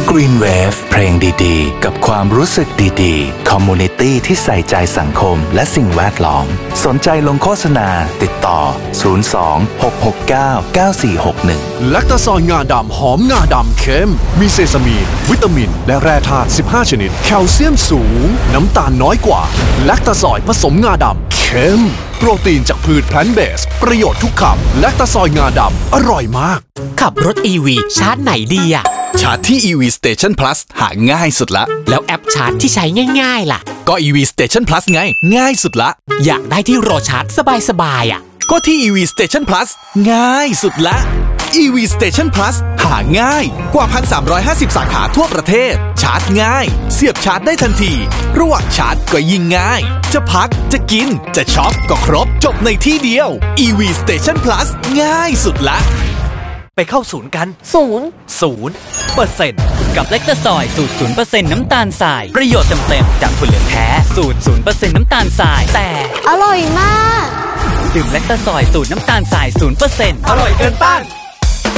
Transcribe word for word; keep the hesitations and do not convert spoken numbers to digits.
Green Wave เพลงดีๆกับความรู้สึกดีๆคอมมูนิตี้ที่ใส่ใจสังคมและสิ่งแวดล้อมสนใจลงโฆษณาติดต่อศูนย์ สอง หก หก เก้า เก้า สี่ หก หนึ่งแลคตาซอยงาดำหอมงาดำเค็มมีเซซามีนวิตามินและแร่ธาตุสิบห้าชนิดแคลเซียมสูงน้ำตาลน้อยกว่าแลคตาซอยผสมงาดำเค็มโปรตีนจากพืชแพลนต์เบสประโยชน์ทุกคำแลคตาซอยงาดำอร่อยมากขับรถ อี วี ชาร์จไหนดีอะชาร์จที่ อี วี Station Plus หาง่ายสุดละแล้วแอปชาร์จที่ใช้ง่ายๆล่ะก็ อี วี Station Plus ไงง่ายสุดละอยากได้ที่รอชาร์จสบายๆอ่ะก็ที่ อี วี Station Plus ง่ายสุดละ อี วี Station Plus หาง่ายกว่า หนึ่งพันสามร้อยห้าสิบ สาขาทั่วประเทศชาร์จง่ายเสียบชาร์จได้ทันทีระหว่างชาร์จก็ยิ่งง่ายจะพักจะกินจะช็อปก็ครบจบในที่เดียว อี วี Station Plus ง่ายสุดละไปเข้าศูนย์กันศูนย์ศูนย์เปอร์เซ็นต์กับแลคตาซอยสูตร ศูนย์เปอร์เซ็นต์ น้ำตาลทรายประโยชน์เต็มๆจากถั่วเหลืองแท้สูตร ศูนย์เปอร์เซ็นต์ น้ำตาลทรายแต่อร่อยมากดื่มแลคตาซอยสูตรน้ำตาลทราย ศูนย์เปอร์เซ็นต์อร่อยเกินต้าน